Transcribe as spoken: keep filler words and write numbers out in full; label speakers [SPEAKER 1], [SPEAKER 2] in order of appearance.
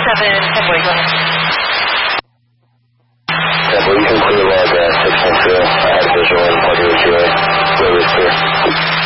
[SPEAKER 1] seven, ten boy, go ahead.
[SPEAKER 2] Yeah, well, you can clear log uh, six one two. I had a visual and plug it with you. Where it's clear.